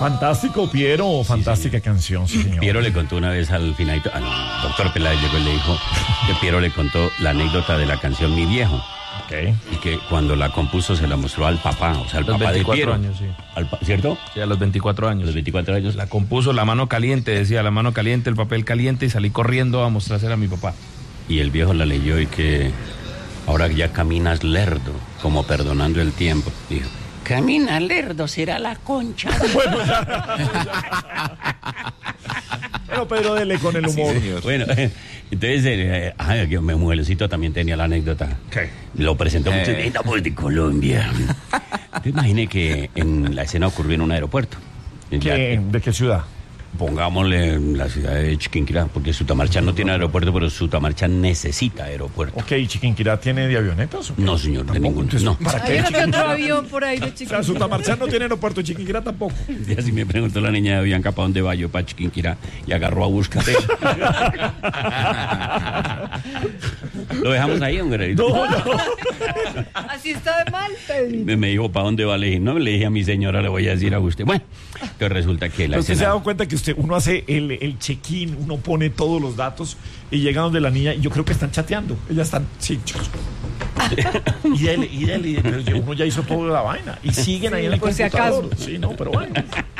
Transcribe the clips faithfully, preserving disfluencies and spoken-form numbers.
Fantástico, Piero, fantástica sí, canción, sí, señor. Piero le contó una vez al finalito, al doctor Peláez llegó y le dijo que Piero le contó la anécdota de la canción Mi Viejo. Okay. Y que cuando la compuso se la mostró al papá, o sea, al los papá de Piero. años, sí. Al, ¿Cierto? Sí, a los veinticuatro años. A los veinticuatro años. La compuso la mano caliente, decía la mano caliente, el papel caliente, y salí corriendo a mostrársela a mi papá. Y el viejo la leyó y que ahora ya caminas lerdo, como perdonando el tiempo. Dijo, camina lerdo, será la concha. Bueno, Pero Pedro, dele con el humor. Sí, bueno, entonces, eh, ay, que mi mujercito también tenía la anécdota. ¿Qué? Lo presentó Eh. mucho en la voz de Colombia. Te imaginé que en la escena ocurrió en un aeropuerto. ¿Qué, ¿De qué ciudad? Pongámosle la ciudad de Chiquinquirá, porque Sutamarcha no tiene aeropuerto, pero Sutamarcha necesita aeropuerto. Ok, ¿Chiquinquirá tiene de avionetas? ¿O qué? No, señor, de ninguno. No. ¿Para Hay qué? uno que otro avión por ahí de O sea, Chiquinquirá. Sutamarcha no tiene aeropuerto, Chiquinquirá tampoco. Y así me preguntó la niña de Bianca, ¿para dónde va yo? Para Chiquinquirá. Y agarró a buscar. Lo dejamos ahí, hombre. No, no. Así está de mal, Pedrito. Me, me dijo, ¿para dónde va? Le dije, no, le dije a mi señora, le voy a decir a usted. Bueno, entonces resulta que la Pero usted escena... se ha dado cuenta que usted, uno hace el, el check-in, uno pone todos los datos y llega donde la niña y yo creo que están chateando. Ellas están, sí, chicos. Y él, y él, y él, pero ya- uno ya hizo toda la vaina y siguen ahí en el por si computador. acaso. Sí, no, pero bueno.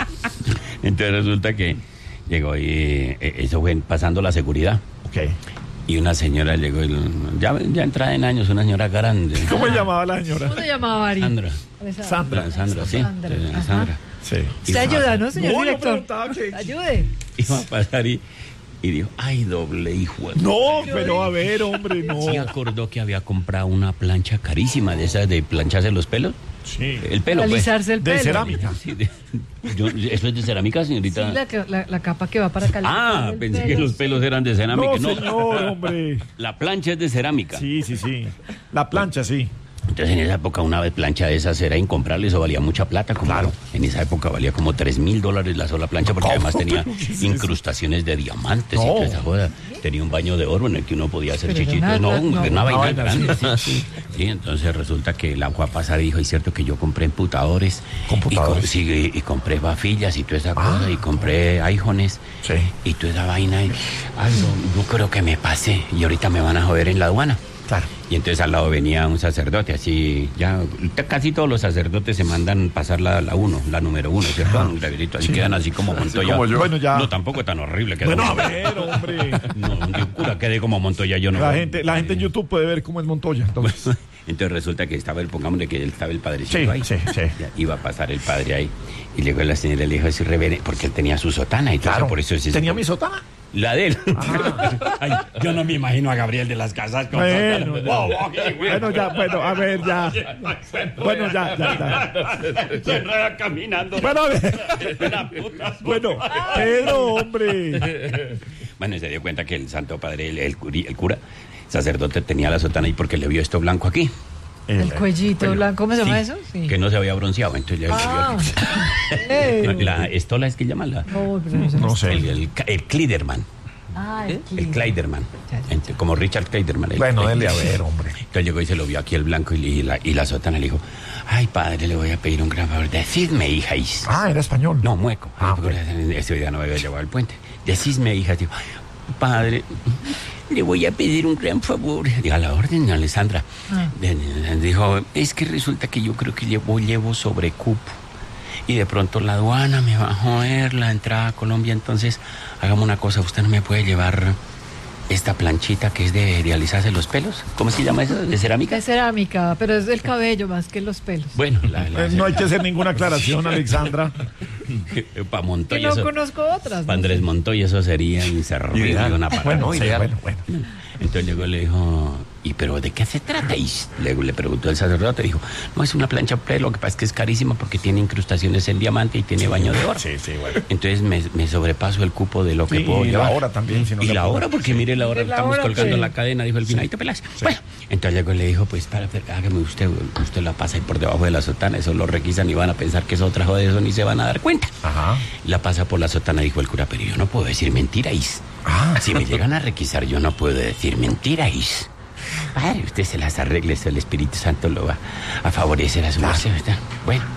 Entonces resulta que llegó y eh, eso fue pasando la seguridad. Ok. Y una señora llegó, y, ya, ya entrada en años, una señora grande. ¿Cómo se llamaba la ¿Cómo señora? se llamaba, Ari? Sandra. Sandra. Sandra, sí. Sandra, eh, ajá. Sandra. Sí. Usted ayuda, ¿no, señor No, yo director? preguntaba que- Ayude. Iba a pasar y, y dijo, ay, doble hijo. de-". No, pero a ver, hombre, no. Sí acordó que había comprado una plancha carísima de esas de plancharse los pelos. Sí. El pelo, Para pues. alisarse el De pelo. cerámica. Sí, de- yo- ¿Eso es de cerámica, Sí, señorita? la, que- la, la capa que va para calentar Ah, el pensé pelo, que los sí. pelos eran de cerámica. No, No, señor, hombre. la plancha es de cerámica. Sí, sí, sí. La plancha, sí. Entonces en esa época una vez plancha de esas era incomprable, eso valía mucha plata. Como Claro. En esa época valía como tres mil dólares la sola plancha porque ¿Cómo? además tenía ¿Pero qué es eso? incrustaciones de diamantes y No. toda esa joda. Tenía un baño de oro en el que uno podía hacer Pero era chichitos. una- No, no, una una vaina vaina grande. así. Sí. Sí, entonces resulta que la fue a pasar y dijo, es cierto que yo compré computadores. Computadores. Y, co- sí, y, y compré bafillas y toda esa Ah. cosa y compré iPhones. Sí. Y toda esa vaina. Y, ay, no, yo creo que me pasé y ahorita me van a joder en la aduana. Claro. Y entonces al lado venía un sacerdote, así, ya, casi todos los sacerdotes se mandan pasar la, la uno, la número uno, ¿cierto? Un graverito, así Sí. quedan así como Montoya. como yo. Bueno, ya. No, tampoco tan horrible que Bueno, a ver, hombre. No, un cura quede como Montoya, yo no. La gente, la gente en YouTube puede ver cómo es Montoya. Entonces. Entonces resulta que estaba el, pongámosle que estaba el padrecito Sí, ahí. sí, sí. Ya iba a pasar el padre ahí. Y llegó la señora y le dijo, es reverendo, porque él tenía su sotana y todo Claro. eso, por eso es ¿Tenía mi sotana? La de él. Ay, yo no me imagino a Gabriel de las Casas con Bueno, sotana. ya. Wow, ok, güey. Bueno, ya, bueno, a ver, ya. Bueno, ya, ya, ya. Se enreda caminando. Bueno, a ver. Una puta. Bueno, Pedro, hombre. Bueno, y se dio cuenta que el Santo Padre, el, el, curi- el cura, sacerdote, tenía la sotana ahí porque le vio esto blanco aquí. El cuellito blanco, ¿cómo se llama Sí, eso? Sí. Que no se había bronceado, entonces le, le Ah. vio Eh. la estola es que llaman la No, pero no sé. No sé. el, el, el Kliderman, Ah, el el Kleiderman, Ya, ya. Ent- como Richard Kleiderman. el- Bueno, el- dele a ver, hombre. Entonces llegó y se lo vio aquí el blanco y, le- y la, y la sotana le dijo, ay padre, le voy a pedir un gran favor, decidme hijáis. Ah, era español. No, mueco. Ah, Porque ese día no me había llegado al puente. Decidme hija, digo, padre, le voy a pedir un gran favor. Digo, a la orden, Alessandra. Ah. De- de- Dijo, es que resulta que yo creo que llevo, llevo sobrecupo. Y de pronto la aduana me va a joder la entrada a Colombia. Entonces, hagamos una cosa, usted no me puede llevar esta planchita que es de, de alisarse los pelos. ¿Cómo se llama eso? ¿De cerámica? De cerámica, pero es del cabello más que los pelos. Bueno, la, la- Eh, no hay que hacer ninguna aclaración, Alexandra. para Que Montoya. no eso- conozco otras. para ¿no? Andrés Montoya eso sería inservible una palabra. Bueno, sí, bueno, bueno. Entonces llegó y le dijo, ¿y pero de qué se trata? Y luego le preguntó el sacerdote, dijo, no, es una plancha pre, lo que pasa es que es carísima porque tiene incrustaciones en diamante y tiene baño de oro. Sí, sí, bueno. Entonces me, me sobrepaso el cupo de lo que Sí, puedo y llevar. la hora también, si no y se la puede. hora, porque mire la hora, ¿Y la estamos hora colgando qué? la cadena, dijo el Finadito Peláez. Bueno, entonces llegó y le dijo, pues para, hágame usted, usted la pasa ahí por debajo de la sotana, eso lo requisan y van a pensar que es otra joda de eso, ni se van a dar cuenta. Ajá. La pasa por la sotana, dijo el cura, pero yo no puedo decir mentiras. Ah. Si me llegan a requisar, yo no puedo decir mentiras. Padre, usted se las arregle, eso el Espíritu Santo lo va a favorecer a su merced, ¿verdad? Bueno,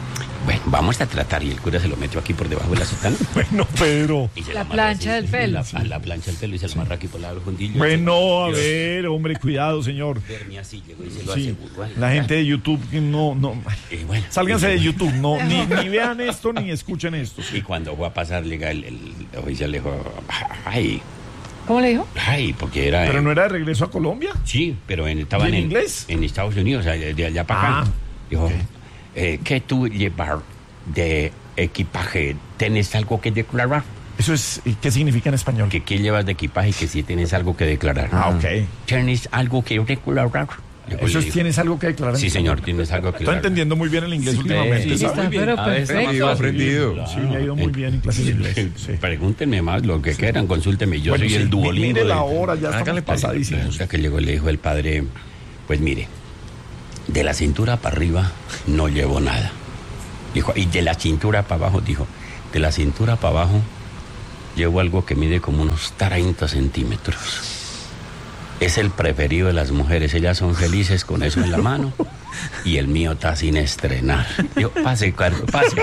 Bueno, vamos a tratar. Y el cura se lo metió aquí por debajo de la sotana. Bueno, Pedro. Y se La amarra plancha así, del pelo. La, a la plancha del pelo y se lo amarra aquí por la fundillo. Bueno, a Dios, ver, hombre, cuidado, señor. verme así, llegó y se lo Sí, aseguró. Ay, la gente de YouTube que no, no. y bueno, Sálganse y de bueno. YouTube, no, ni, ni vean esto ni escuchen esto. Y cuando fue a pasar, llega el, el oficial, le dijo, ay, ¿Cómo le dijo? ay, porque era... Pero no era de regreso a Colombia. Sí, pero en, estaban ¿Y en en, inglés? en Estados Unidos, de, de allá para acá. Ah, Dijo, ok. eh, ¿qué tú llevar de equipaje? ¿Tienes algo que declarar? Eso es, ¿qué significa en español? ¿Que qué llevas de equipaje? Que si tienes algo que declarar. Ah, ok. ¿Tienes algo que declarar? Eso es, ¿tienes algo que declarar? Sí, señor, tienes algo que Estoy declarar. entendiendo muy bien el inglés Sí, últimamente, sí, Sí, ¿sabe? está, pero A veces perfecto. hemos aprendido. Claro. Sí, me ha ido muy bien en clases de inglés. Sí. Pregúntenme más lo que quieran, consúltenme. Yo Bueno, soy sí, el duolingo. mire la de- hora, ya Hágale, estamos pasadísimos. Resulta que llegó y le dijo el padre, pues mire, de la cintura para arriba no llevo nada. Dijo, y de la cintura para abajo, dijo, de la cintura para abajo llevo algo que mide como unos treinta centímetros. Es el preferido de las mujeres, ellas son felices con eso en la mano y el mío está sin estrenar. Yo, pase, Carlos, pase.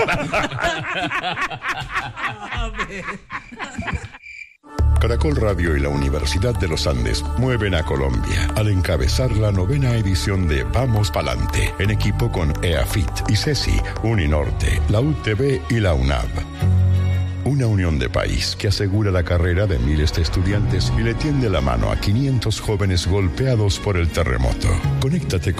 Caracol Radio y la Universidad de los Andes mueven a Colombia al encabezar la novena edición de Vamos Palante, en equipo con EAFIT, ICESI, Uninorte, la U T V y la UNAV. Una unión de país que asegura la carrera de miles de estudiantes y le tiende la mano a quinientos jóvenes golpeados por el terremoto. Conéctate con